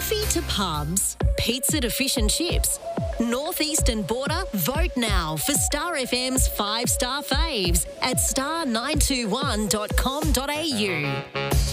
Coffee to pubs, pizza to fish and chips. Northeastern Border, vote now for Star FM's 5-star faves at star921.com.au.